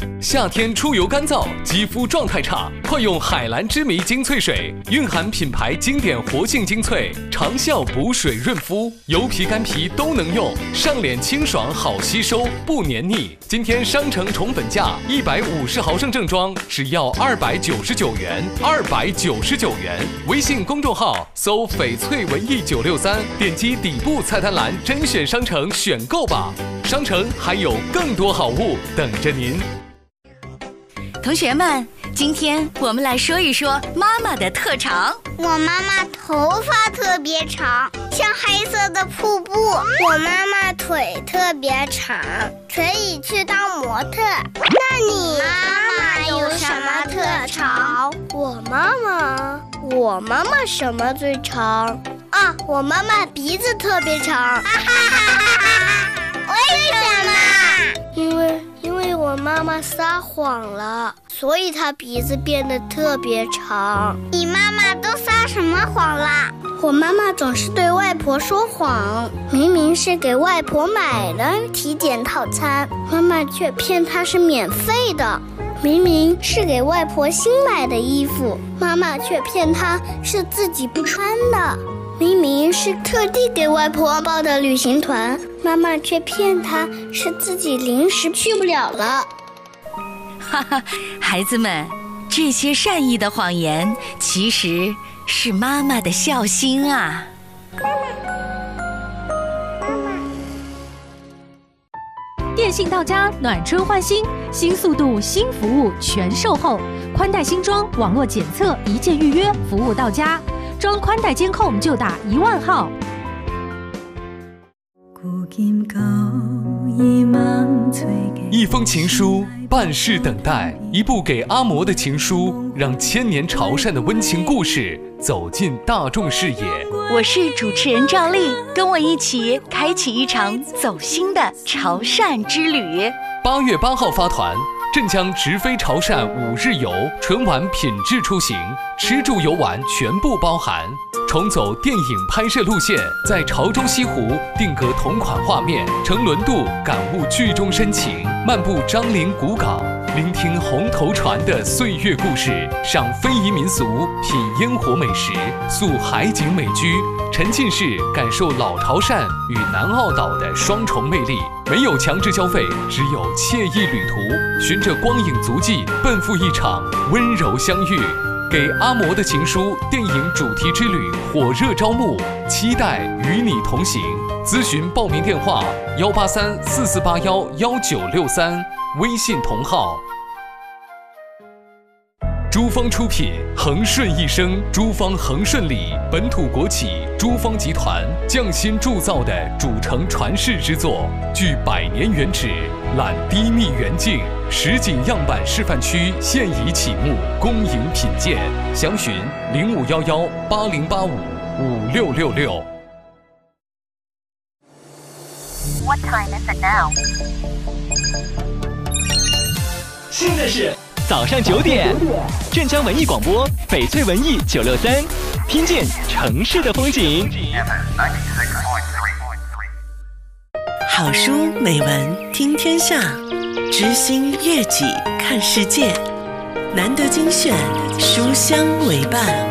夏天出油干燥，肌肤状态差，快用海蓝之谜精粹水，蕴含品牌经典活性精粹，长效补水润肤，油皮干皮都能用，上脸清爽好吸收，不黏腻。今天商城重本价150毫升正装只要299元，299元。微信公众号搜翡翠文艺963，点击底部菜单栏甄选商城选购吧。商城还有更多好物等着您。 同学们，今天我们来说一说妈妈的特长。 我妈妈头发特别长，像黑色的瀑布。我妈妈腿特别长，可以去当模特。那你妈妈有什么特长？我妈妈什么最长？啊，我妈妈鼻子特别长。为什么？因为我妈妈撒谎了，所以她鼻子变得特别长。你妈妈都撒什么谎啦？我妈妈总是对外婆说谎，明明是给外婆买了体检套餐，妈妈却骗她是免费的。明明是给外婆新买的衣服，妈妈却骗她是自己不穿的。明明是特地给外婆报的旅行团，妈妈却骗她是自己临时去不了了。 哈哈，孩子们，这些善意的谎言其实是妈妈的孝心啊。 电信到家，暖春换新，新速度新服务全售后，宽带新装，网络检测，一键预约，服务到家。装宽带监控就打10000号。 一封情书，半世等待，一部给阿嬷的情书，让千年潮汕的温情故事走进大众视野。 我是主持人赵丽，跟我一起开启一场走心的潮汕之旅。 8月8号发团，镇江直飞潮汕5日游，纯玩品质出行，吃住游玩全部包含。重走电影拍摄路线，在潮州西湖定格同款画面，乘轮渡感悟剧中深情，漫步樟林古港，聆听红头船的岁月故事，赏非遗民俗，品烟火美食，宿海景美居，沉浸式感受老潮汕与南澳岛的双重魅力。没有强制消费，只有惬意旅途，循着光影足迹，奔赴一场温柔相遇。给阿嬷的情书电影主题之旅火热招募，期待与你同行。咨询报名电话18344811963，微信同号。珠芳出品，恒顺一生，珠芳恒顺里本土国企珠芳集团匠心铸造的主城传世之作，具100年原址，揽低密远近，实景样板示范区现已启幕，恭迎品鉴。详询051180855666。 What time is it now? 现在是早上9点，镇江文艺广播，翡翠文艺963，听见城市的风景。 好书美文听天下，知心悦己看世界。难得精选，书香为伴。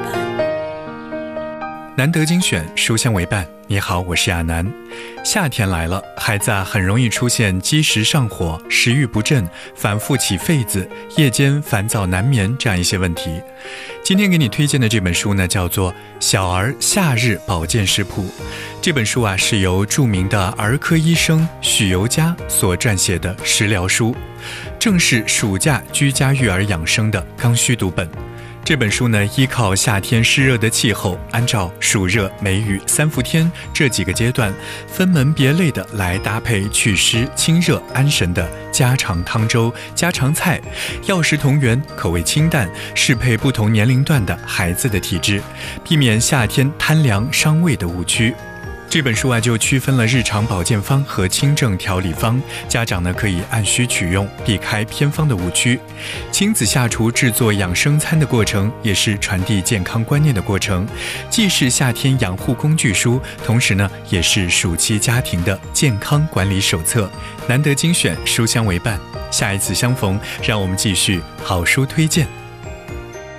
难得精选，书香为伴。你好，我是亚楠。夏天来了，孩子很容易出现积食上火、食欲不振、反复起痱子、夜间烦躁难眠这样一些问题。今天给你推荐的这本书呢，叫做《小儿夏日保健食谱》。这本书啊，是由著名的儿科医生许由嘉所撰写的食疗书，正是暑假居家育儿养生的刚需读本。这本书呢，依靠夏天湿热的气候，按照暑热、梅雨、三伏天这几个阶段，分门别类的来搭配祛湿、清热、安神的家常汤粥、家常菜，药食同源，口味清淡，适配不同年龄段的孩子的体质，避免夏天贪凉伤胃的误区。这本书啊，就区分了日常保健方和清正调理方，家长呢可以按需取用，避开偏方的误区。亲子下厨制作养生餐的过程，也是传递健康观念的过程，既是夏天养护工具书，同时呢，也是暑期家庭的健康管理手册。难得精选，书香为伴。 下一次相逢，让我们继续好书推荐。